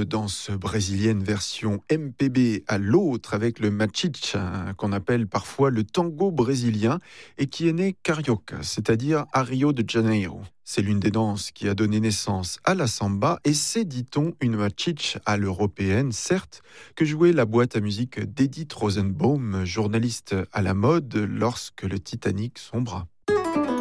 danse brésilienne version MPB à l'autre avec le machicha, qu'on appelle parfois le tango brésilien et qui est né carioca, c'est-à-dire à Rio de Janeiro. C'est l'une des danses qui a donné naissance à la samba et c'est, dit-on, une machicha à l'européenne, certes, que jouait la boîte à musique d'Edith Rosenbaum, journaliste à la mode lorsque le Titanic sombra.